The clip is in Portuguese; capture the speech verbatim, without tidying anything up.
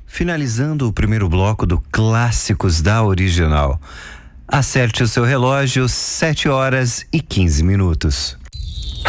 Finalizando o primeiro bloco do Clássicos da Original. Acerte o seu relógio, sete horas e quinze minutos.